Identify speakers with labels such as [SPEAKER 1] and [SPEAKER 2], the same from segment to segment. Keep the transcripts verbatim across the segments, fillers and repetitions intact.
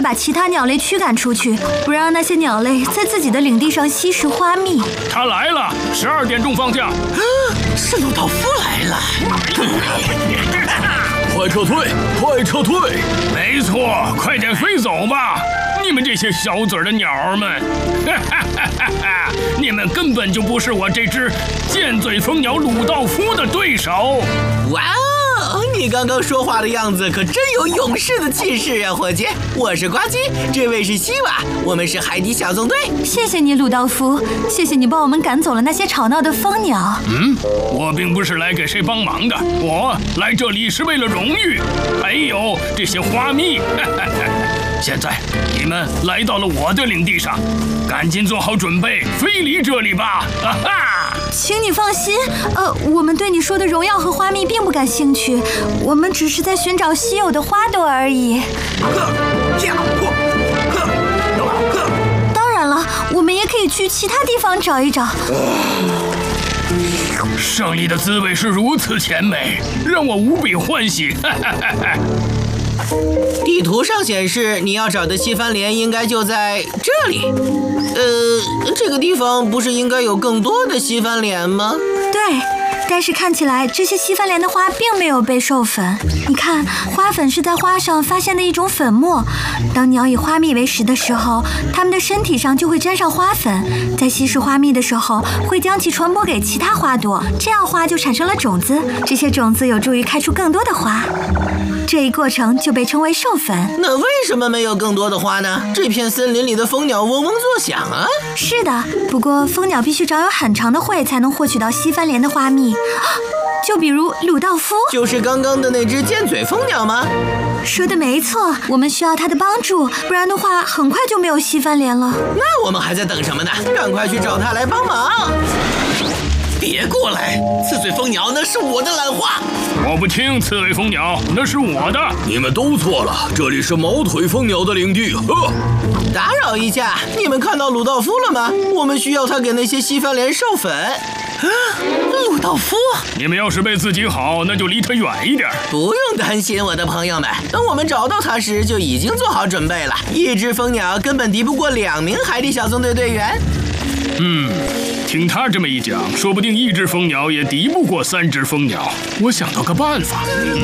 [SPEAKER 1] 把其他鸟类驱赶出去，不让那些鸟类在自己的领地上吸食花蜜。
[SPEAKER 2] 他来了，十二点钟方向。
[SPEAKER 3] 啊，是鲁道夫来了！
[SPEAKER 4] 快撤退！快撤退！
[SPEAKER 2] 没错，快点飞走吧！你们这些小嘴的鸟儿们，你们根本就不是我这只尖嘴蜂鸟鲁道夫的对手！
[SPEAKER 3] 哇哦，你刚刚说话的样子可真有勇士的气势啊，伙计！我是呱唧，这位是西瓦，我们是海底小纵队。
[SPEAKER 1] 谢谢你，鲁道夫，谢谢你帮我们赶走了那些吵闹的蜂鸟。
[SPEAKER 2] 嗯，我并不是来给谁帮忙的，我来这里是为了荣誉，还有这些花蜜。现在你们来到了我的领地上，赶紧做好准备，飞离这里吧！哈哈！
[SPEAKER 1] 请你放心，呃，我们对你说的荣耀和花蜜并不感兴趣，我们只是在寻找稀有的花朵而已。当然了，我们也可以去其他地方找一找。
[SPEAKER 2] 胜利的滋味是如此甜美，让我无比欢喜。哈哈哈哈！
[SPEAKER 3] 地图上显示，你要找的西番莲应该就在这里。呃，这个地方不是应该有更多的西番莲吗？
[SPEAKER 1] 对，但是看起来这些西番莲的花并没有被授粉。你看，花粉是在花上发现的一种粉末。当鸟以花蜜为食的时候，它们的身体上就会沾上花粉，在吸食花蜜的时候，会将其传播给其他花朵，这样花就产生了种子。这些种子有助于开出更多的花。这一过程就被称为授粉。
[SPEAKER 3] 那为什么没有更多的花呢？这片森林里的蜂鸟嗡嗡作响啊！
[SPEAKER 1] 是的，不过蜂鸟必须长有很长的喙才能获取到西番莲的花蜜。就比如鲁道夫，
[SPEAKER 3] 就是刚刚的那只尖嘴蜂鸟吗？
[SPEAKER 1] 说的没错，我们需要它的帮助，不然的话，很快就没有西番莲了。
[SPEAKER 3] 那我们还在等什么呢？赶快去找它来帮忙！别过来，刺嘴蜂鸟，那是我的兰花。
[SPEAKER 2] 我不听刺猬蜂鸟，那是我的。
[SPEAKER 4] 你们都错了，这里是毛腿蜂鸟的领地。呵，
[SPEAKER 3] 打扰一下，你们看到鲁道夫了吗？我们需要他给那些西番莲授粉。啊，鲁道夫！
[SPEAKER 2] 你们要是为自己好，那就离他远一点。
[SPEAKER 3] 不用担心，我的朋友们，等我们找到他时，就已经做好准备了。一只蜂鸟根本敌不过两名海底小纵队队员。
[SPEAKER 2] 嗯，听他这么一讲，说不定一只蜂鸟也敌不过三只蜂鸟。我想到个办法。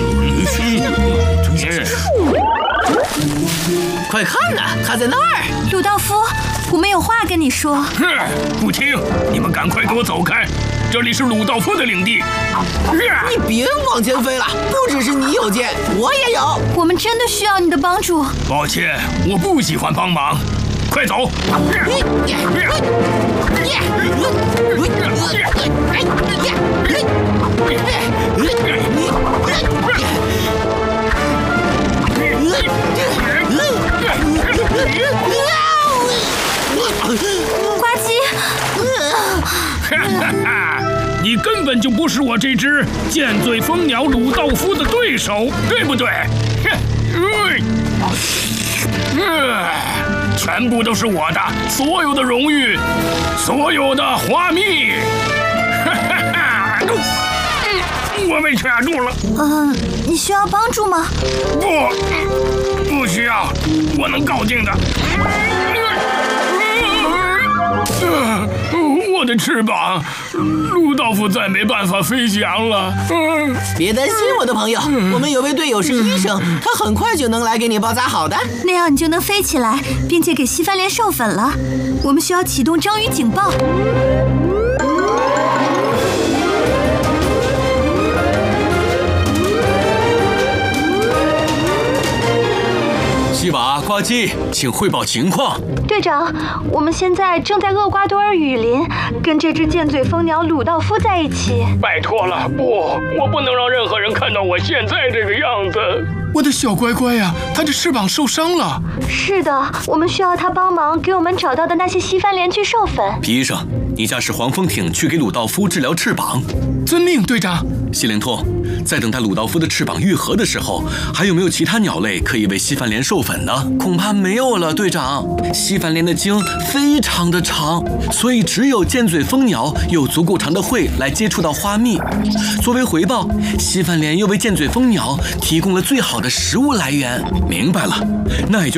[SPEAKER 3] 快看呐，他在那儿！
[SPEAKER 1] 鲁道夫，我们有话跟你说。
[SPEAKER 2] 哼，不听！你们赶快给我走开！这里是鲁道夫的领地。
[SPEAKER 3] 你别往前飞了，不只是你有剑，我也有。
[SPEAKER 1] 我们真的需要你的帮助。
[SPEAKER 2] 抱歉，我不喜欢帮忙。快走！
[SPEAKER 1] 呱唧！
[SPEAKER 2] 哈哈，你根本就不是我这只尖嘴蜂鸟鲁道夫的对手，对不对？全部都是我的，所有的荣誉，所有的花蜜。我被卡住了。
[SPEAKER 1] 嗯、呃，你需要帮助吗？
[SPEAKER 2] 不，不需要，我能搞定的。呃，我的翅膀，鲁道夫再没办法飞翔了。
[SPEAKER 3] 嗯，别担心，我的朋友，我们有位队友是医生，他很快就能来给你包扎好的。
[SPEAKER 1] 那样你就能飞起来，并且给西番莲授粉了。我们需要启动章鱼警报。
[SPEAKER 4] 西瓦、呱唧，请汇报情况。
[SPEAKER 1] 队长，我们现在正在厄瓜多尔雨林，跟这只尖嘴蜂鸟鲁道夫在一起。
[SPEAKER 2] 拜托了，不，我不能让任何人看到我现在这个样子。
[SPEAKER 5] 我的小乖乖呀，它的翅膀受伤了。
[SPEAKER 1] 是的，我们需要他帮忙给我们找到的那些西番莲去授粉。
[SPEAKER 6] 皮医生，你驾驶黄蜂艇去给鲁道夫治疗翅膀。
[SPEAKER 5] 遵命，队长。
[SPEAKER 6] 西灵通，在等待鲁道夫的翅膀愈合的时候，还有没有其他鸟类可以为西番莲授粉呢？恐怕没有了，队长。西番莲的茎非常的长，所以只有尖嘴蜂鸟有足够长的喙来接触到花蜜。作为回报，西番莲又为尖嘴蜂鸟提供了最好的食物来源。明白了，那也就